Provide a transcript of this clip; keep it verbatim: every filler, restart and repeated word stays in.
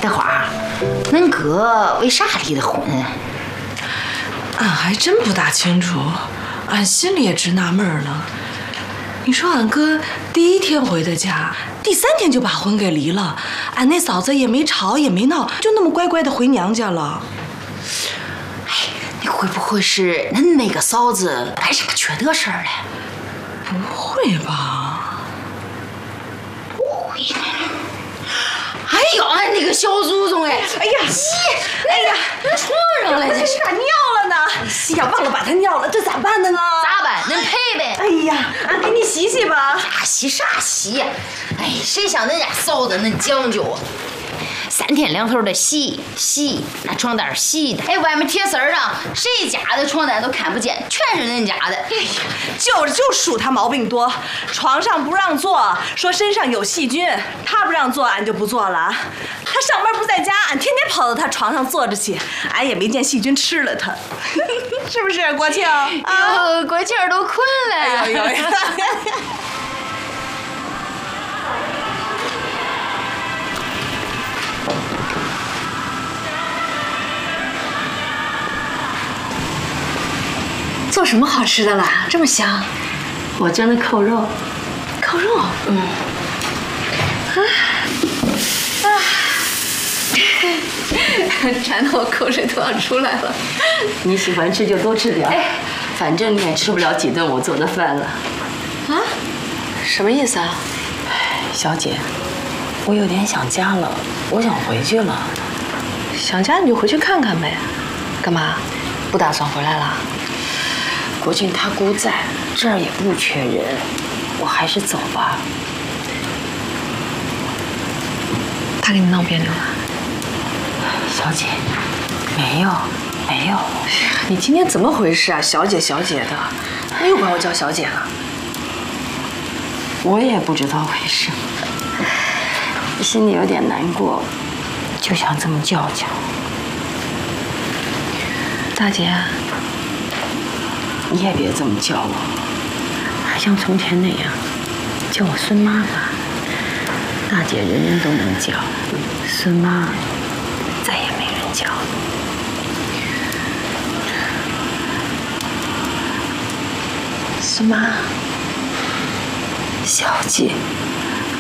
德华，恁哥为啥离的婚？ 俺还真不大清楚，俺心里也直纳闷呢。你说俺哥第一天回的家，第三天就把婚给离了，俺那嫂子也没吵也没闹，就那么乖乖的回娘家了。 哎，你会不会是恁那个嫂子干啥缺德事儿了？ 不会吧？ 不会。哎呦，俺那个小祖宗哎！ 哎呀， 咦，哎呀，那床上了，这是咋尿了呢？哎呀，忘了把它尿了，这咋办的呢？ 咋办？恁赔呗。 哎呀，俺给你洗洗吧。 啥洗啥洗？哎，谁像恁家嫂子恁讲究啊？三天两头的洗洗，那床单洗的，哎，外面铁丝儿上谁家的床单都看不见，全是恁家的。哎呀， 就是就数他毛病多，床上不让坐，说身上有细菌，他不让坐，俺就不坐了。他上班不在家，俺天天跑到他床上坐着去，俺也没见细菌吃了他，是不是国庆？啊， 哟，国庆都困了。 哎呦呦！ 做什么好吃的啦？这么香！ 我蒸的扣肉。 扣肉？ 嗯。 啊啊！馋得我口水都要出来了。 你喜欢吃就多吃点， 哎， 反正你也吃不了几顿我做的饭了。 啊？什么意思啊？ 小姐，我有点想家了，我想回去了。 想家你就回去看看呗。干嘛？不打算回来了？ 国庆他姑在这儿也不缺人，我还是走吧。 他跟你闹别扭了？ 小姐，没有，没有。 你今天怎么回事啊？小姐小姐的，你又管我叫小姐了？ 我也不知道为什么，心里有点难过，就想这么叫叫。 大姐。 你也别这么叫我，还像从前那样叫我孙妈吧。大姐人人都能叫，孙妈再也没人叫了。 孙妈， 小姐。